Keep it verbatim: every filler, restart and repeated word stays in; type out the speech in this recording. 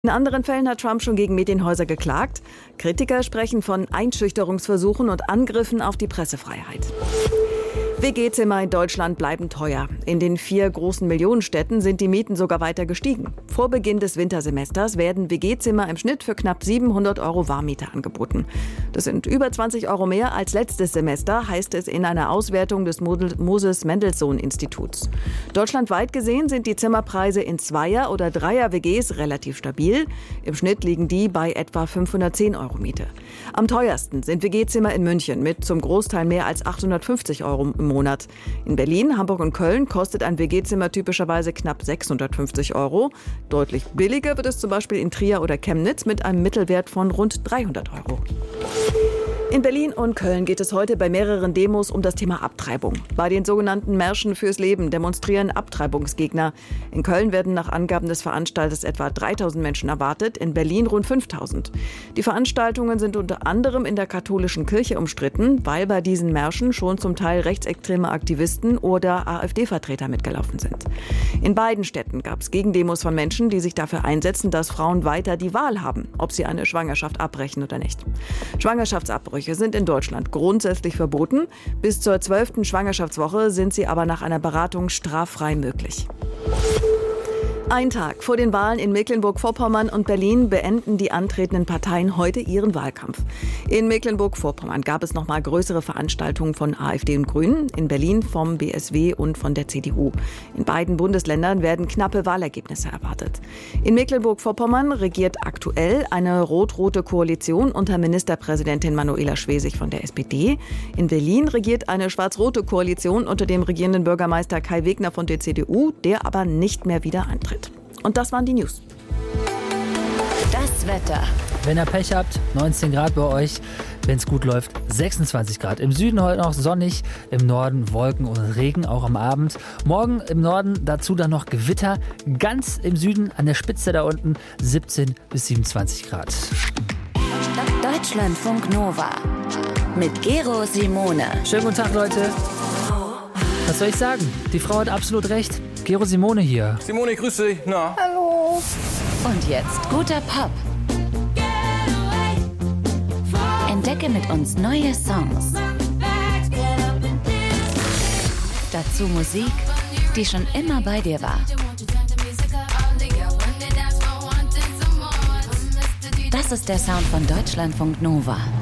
In anderen Fällen hat Trump schon gegen Medienhäuser geklagt. Kritiker sprechen von Einschüchterungsversuchen und Angriffen auf die Pressefreiheit. W G-Zimmer in Deutschland bleiben teuer. In den vier großen Millionenstädten sind die Mieten sogar weiter gestiegen. Vor Beginn des Wintersemesters werden W G-Zimmer im Schnitt für knapp siebenhundert Euro Warmmiete angeboten. Das sind über zwanzig Euro mehr als letztes Semester, heißt es in einer Auswertung des Moses-Mendelssohn-Instituts. Deutschlandweit gesehen sind die Zimmerpreise in Zweier- oder Dreier-W Gs relativ stabil. Im Schnitt liegen die bei etwa fünfhundertzehn Euro Miete. Am teuersten sind W G-Zimmer in München mit zum Großteil mehr als achthundertfünfzig Euro im Monat. In Berlin, Hamburg und Köln kostet ein W G-Zimmer typischerweise knapp sechshundertfünfzig Euro. Deutlich billiger wird es zum Beispiel in Trier oder Chemnitz mit einem Mittelwert von rund dreihundert Euro. In Berlin und Köln geht es heute bei mehreren Demos um das Thema Abtreibung. Bei den sogenannten Märschen fürs Leben demonstrieren Abtreibungsgegner. In Köln werden nach Angaben des Veranstalters etwa dreitausend Menschen erwartet, in Berlin rund fünftausend. Die Veranstaltungen sind unter anderem in der katholischen Kirche umstritten, weil bei diesen Märschen schon zum Teil rechtsextreme Aktivisten oder AfD-Vertreter mitgelaufen sind. In beiden Städten gab es Gegendemos von Menschen, die sich dafür einsetzen, dass Frauen weiter die Wahl haben, ob sie eine Schwangerschaft abbrechen oder nicht. Schwangerschaftsabbrüche sind in Deutschland grundsätzlich verboten. Bis zur zwölften Schwangerschaftswoche sind sie aber nach einer Beratung straffrei möglich. Ein Tag vor den Wahlen in Mecklenburg-Vorpommern und Berlin beenden die antretenden Parteien heute ihren Wahlkampf. In Mecklenburg-Vorpommern gab es noch mal größere Veranstaltungen von AfD und Grünen, in Berlin vom B S W und von der C D U. In beiden Bundesländern werden knappe Wahlergebnisse erwartet. In Mecklenburg-Vorpommern regiert aktuell eine rot-rote Koalition unter Ministerpräsidentin Manuela Schwesig von der S P D. In Berlin regiert eine schwarz-rote Koalition unter dem regierenden Bürgermeister Kai Wegner von der C D U, der aber nicht mehr wieder antritt. Und das waren die News. Das Wetter. Wenn ihr Pech habt, neunzehn Grad bei euch. Wenn es gut läuft, sechsundzwanzig Grad. Im Süden heute noch sonnig, im Norden Wolken und Regen, auch am Abend. Morgen im Norden dazu dann noch Gewitter. Ganz im Süden an der Spitze da unten siebzehn bis siebenundzwanzig Grad. Deutschlandfunk Nova mit Gero Simone. Schönen guten Tag, Leute. Was soll ich sagen? Die Frau hat absolut recht. Gero Simone hier. Simone, grüß dich. Na? Hallo. Und jetzt guter Pop. Entdecke mit uns neue Songs. Dazu Musik, die schon immer bei dir war. Das ist der Sound von Deutschlandfunk Nova.